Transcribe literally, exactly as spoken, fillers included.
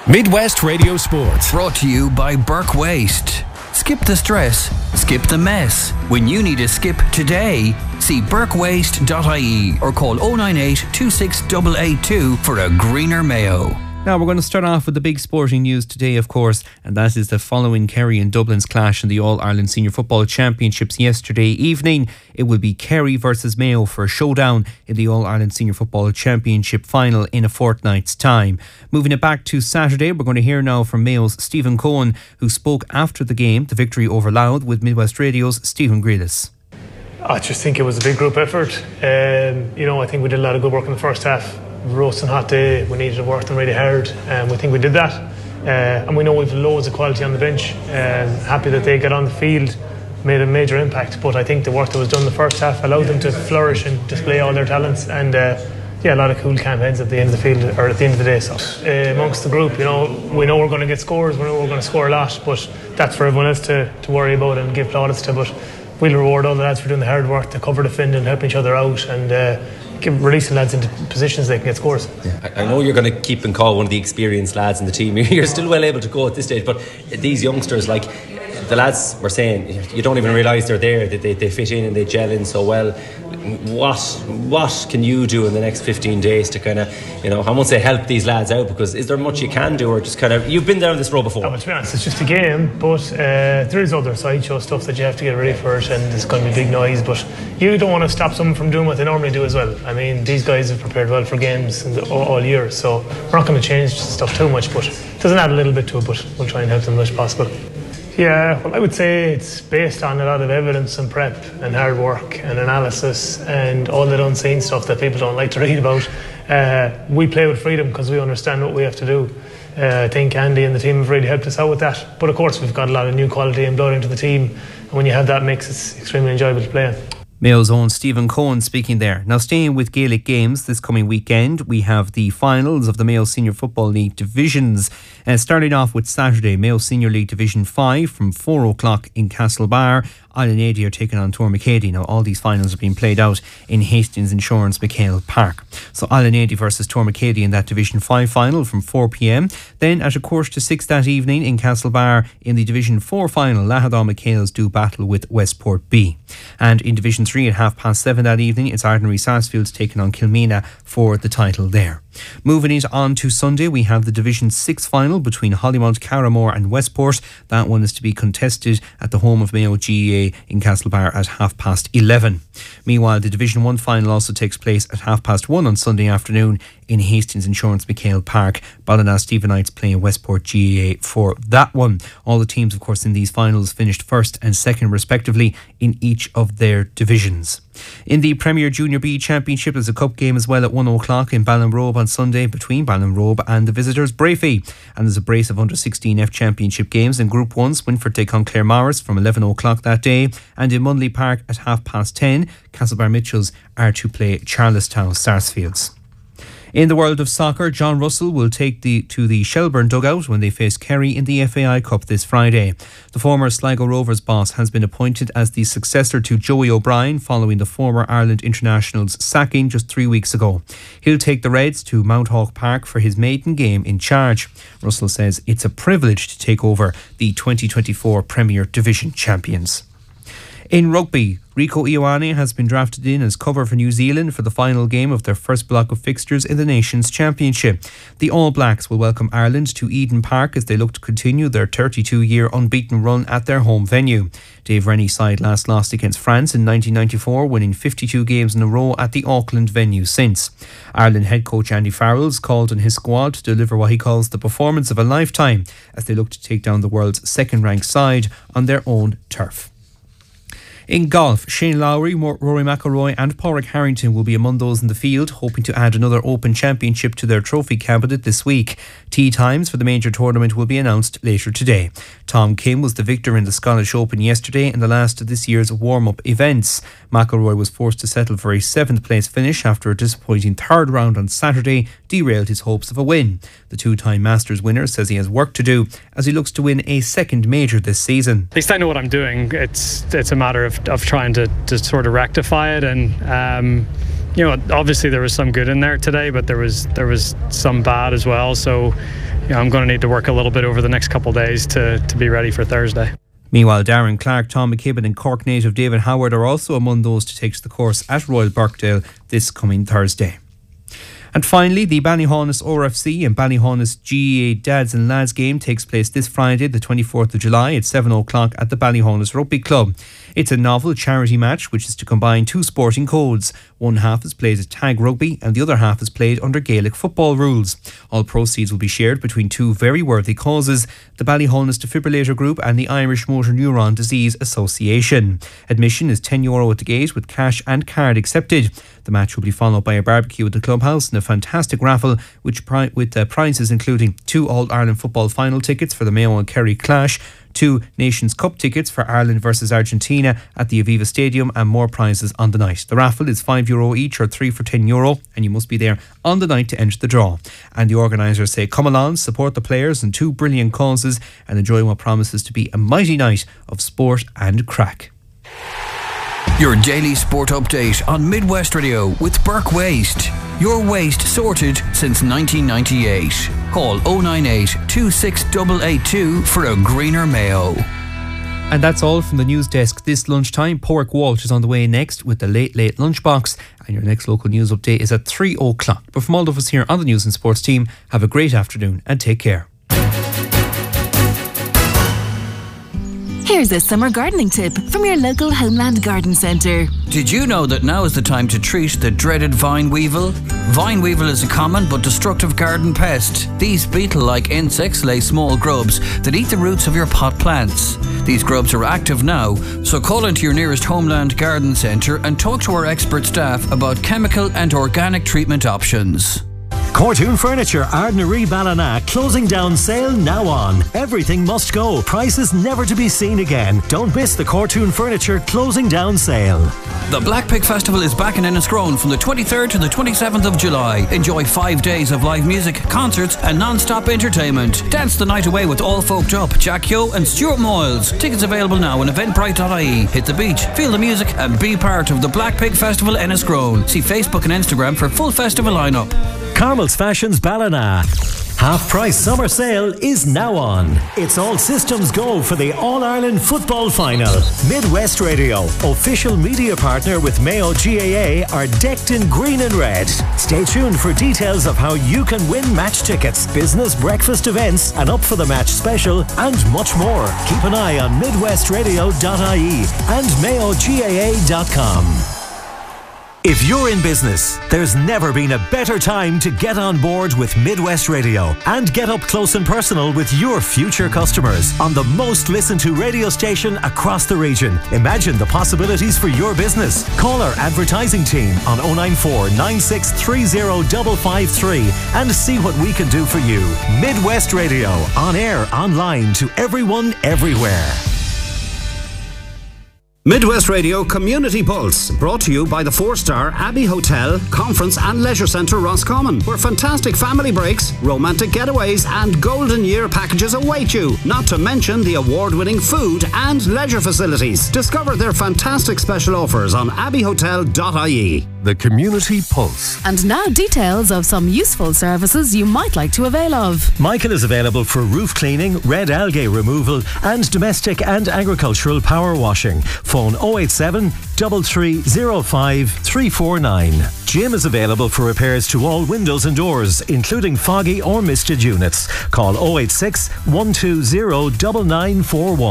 Midwest Radio Sports. Brought to you by Burke Waste. Skip the stress, skip the mess. When you need a skip today, see burke waste dot I E or call oh nine eight, two six eight eight two for a greener Mayo. Now we're going to start off with the big sporting news today, of course, and that is the following Kerry and Dublin's clash in the All-Ireland Senior Football Championships yesterday evening. It will be Kerry versus Mayo for a showdown in the All-Ireland Senior Football Championship final in a fortnight's time. Moving it back to Saturday, we're going to hear now from Mayo's Stephen Cohen, who spoke after the game, the victory over Louth, with Midwest Radio's Stephen Grealis. I just think it was a big group effort. Um, you know, I think we did a lot of good work in the first half. Roasting hot day, we needed to work them really hard, and we think we did that. Uh, and we know we've loads of quality on the bench. Um, happy that they got on the field, made a major impact. But I think the work that was done in the first half allowed them to flourish and display all their talents. And uh, yeah, a lot of cool camp heads at the end of the field, or at the end of the day. So uh, amongst the group, you know, we know we're going to get scores. We know we're going to score a lot, but that's for everyone else to, to worry about and give plaudits to. But we'll reward all the lads for doing the hard work to cover defending, helping each other out, and uh, give releasing lads into positions they can get scores. Yeah. I know you're going to keep and call one of the experienced lads in the team. You're still well able to go at this stage, but these youngsters, like the lads were saying, you don't even realise they're there, that they, they fit in and they gel in so well. What what can you do in the next fifteen days to kind of, you know, I won't say help these lads out, because is there much you can do, or just kind of, you've been down this road before? No, to be honest, it's just a game, but uh, there is other sideshow stuff that you have to get ready for it, and there's going to be big noise, but you don't want to stop someone from doing what they normally do as well. I mean, these guys have prepared well for games all, all year, so we're not going to change stuff too much, but it doesn't add a little bit to it, but we'll try and help them as much as possible. Yeah, well, I would say it's based on a lot of evidence and prep and hard work and analysis and all that unseen stuff that people don't like to read about. Uh, we play with freedom because we understand what we have to do. Uh, I think Andy and the team have really helped us out with that. But of course, we've got a lot of new quality and blood into the team. And when you have that mix, it's extremely enjoyable to play in. Mayo's own Stephen Cohen speaking there. Now, staying with Gaelic games this coming weekend, we have the finals of the Mayo Senior Football League divisions. Uh, starting off with Saturday, Mayo Senior League Division five from four o'clock in Castlebar. Island eighty are taking on Tormacady. Now, all these finals are being played out in Hastings Insurance McHale Park. So, Island eighty versus Tormacady in that Division five final from four p.m. Then, at a quarter to six that evening in Castlebar, in the Division four final, Lahadar McHales do battle with Westport B. And in Division three at half past seven that evening, it's Ardnary Sarsfields taking on Kilmena for the title there. Moving it on to Sunday, we have the Division six final between Hollymount, Carramore and Westport. That one is to be contested at the home of Mayo G E A in Castlebar at half past eleven. Meanwhile, the Division one final also takes place at half past one on Sunday afternoon in Hastings Insurance McHale Park. Ballina Stephenites playing Westport G E A for that one. All the teams, of course, in these finals finished first and second respectively in each of their divisions. In the Premier Junior B Championship, there's a cup game as well at one o'clock in Ballinrobe on Sunday between Ballinrobe and the visitors Brafey. And there's a brace of under sixteen F Championship games in Group one. Swinford take on Claremorris from eleven o'clock that day. And in Munley Park at half past ten, Castlebar Mitchells are to play Charlestown Sarsfields. In the world of soccer, John Russell will take the to the Shelburne dugout when they face Kerry in the F A I Cup this Friday. The former Sligo Rovers boss has been appointed as the successor to Joey O'Brien following the former Ireland international's sacking just three weeks ago. He'll take the Reds to Mount Hawk Park for his maiden game in charge. Russell says it's a privilege to take over the twenty twenty-four Premier Division champions. In rugby, Rico Ioane has been drafted in as cover for New Zealand for the final game of their first block of fixtures in the Nations Championship. The All Blacks will welcome Ireland to Eden Park as they look to continue their thirty-two-year unbeaten run at their home venue. Dave Rennie's side last lost against France in nineteen ninety-four, winning fifty-two games in a row at the Auckland venue since. Ireland head coach Andy Farrell's called on his squad to deliver what he calls the performance of a lifetime as they look to take down the world's second-ranked side on their own turf. In golf, Shane Lowry, Rory McIlroy and Padraig Harrington will be among those in the field, hoping to add another Open Championship to their trophy cabinet this week. Tee times for the major tournament will be announced later today. Tom Kim was the victor in the Scottish Open yesterday in the last of this year's warm-up events. McIlroy was forced to settle for a seventh place finish after a disappointing third round on Saturday derailed his hopes of a win. The two-time Masters winner says he has work to do as he looks to win a second major this season. At least I know what I'm doing. It's it's a matter of, of trying to, to sort of rectify it, and um, you know, obviously there was some good in there today, but there was there was some bad as well. So you know, I'm going to need to work a little bit over the next couple of days to, to be ready for Thursday. Meanwhile, Darren Clark, Tom McKibben and Cork native David Howard are also among those to take the course at Royal Birkdale this coming Thursday. And finally, the Ballyhaunis O R F C and Ballyhaunis G A A Dads and Lads game takes place this Friday, the twenty-fourth of July at seven o'clock at the Ballyhaunis Rugby Club. It's a novel charity match which is to combine two sporting codes. One half is played as tag rugby and the other half is played under Gaelic football rules. All proceeds will be shared between two very worthy causes, the Ballyhaunis Defibrillator Group and the Irish Motor Neuron Disease Association. Admission is ten euro at the gate with cash and card accepted. The match will be followed by a barbecue at the clubhouse and a fantastic raffle which pri- with uh, prizes including two All-Ireland football final tickets for the Mayo and Kerry clash, two Nations Cup tickets for Ireland versus Argentina at the Aviva Stadium and more prizes on the night. The raffle is five euro each or three for ten euro and you must be there on the night to enter the draw. And the organisers say come along, support the players and two brilliant causes and enjoy what promises to be a mighty night of sport and crack. Your daily sport update on Midwest Radio with Burke Waste. Your waste sorted since nineteen ninety-eight. Call oh nine eight, two six eight eight two for a greener Mayo. And that's all from the news desk this lunchtime. Pork Walsh is on the way next with the Late Late Lunchbox. And your next local news update is at three o'clock. But from all of us here on the News and Sports team, have a great afternoon and take care. Here's a summer gardening tip from your local Homeland Garden Centre. Did you know that now is the time to treat the dreaded vine weevil? Vine weevil is a common but destructive garden pest. These beetle-like insects lay small grubs that eat the roots of your pot plants. These grubs are active now, so call into your nearest Homeland Garden Centre and talk to our expert staff about chemical and organic treatment options. Cortoon Furniture, Ardnaree Ballina, closing down sale now on. Everything must go. Prices never to be seen again. Don't miss the Cortoon Furniture closing down sale. The Black Pig Festival is back in Enniscrone from the twenty-third to the twenty-seventh of July. Enjoy five days of live music, concerts and non-stop entertainment. Dance the night away with All Folked Up, Jack Yo and Stuart Moyles. Tickets available now on eventbrite dot I E. Hit the beach, feel the music and be part of the Black Pig Festival Enniscrone. See Facebook and Instagram for full festival lineup. Carmel's Fashions Ballina. Half price summer sale is now on. It's all systems go for the All-Ireland Football Final. Midwest Radio, official media partner with Mayo G A A, are decked in green and red. Stay tuned for details of how you can win match tickets, business breakfast events, an up for the match special, and much more. Keep an eye on midwest radio dot I E and mayo G A A dot com. If you're in business, there's never been a better time to get on board with Midwest Radio and get up close and personal with your future customers on the most listened to radio station across the region. Imagine the possibilities for your business. Call our advertising team on oh nine four, nine six three oh, five five three and see what we can do for you. Midwest Radio, on air, online, to everyone, everywhere. Midwest Radio Community Pulse, brought to you by the four-star Abbey Hotel, Conference and Leisure Centre Roscommon, where fantastic family breaks, romantic getaways and golden year packages await you, not to mention the award-winning food and leisure facilities. Discover their fantastic special offers on abbey hotel dot I E. The Community Pulse. And now details of some useful services you might like to avail of. Michael is available for roof cleaning, red algae removal and domestic and agricultural power washing. Phone oh eight seven, three three oh five, three four nine. Jim is available for repairs to all windows and doors, including foggy or misted units. Call oh eight six, one two oh, nine nine four one.